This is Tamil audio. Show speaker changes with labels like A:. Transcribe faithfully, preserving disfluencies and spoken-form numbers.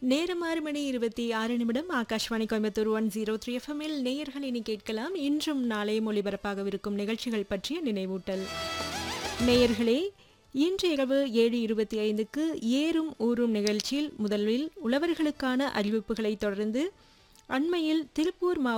A: நேரம் ஆறு மணி இருபத்தி ஆறு நிமிடம். Akashvani Coimbatore one zero three எஃப்எம்மில் நேயர்கள் இனி கேட்கலாம் இன்றும் நாளையும் ஒளிபரப்பாகவிருக்கும் நிகழ்ச்சிகள் பற்றிய நினைவூட்டல். நேயர்களே, இன்று இரவு ஏழு இருபத்தி ஐந்துக்கு ஏறும் ஊறும் நிகழ்ச்சியில் முதலில் உழவர்களுக்கான அறிவிப்புகளை தொடர்ந்து அண்மையில் திருப்பூர் மாவட்ட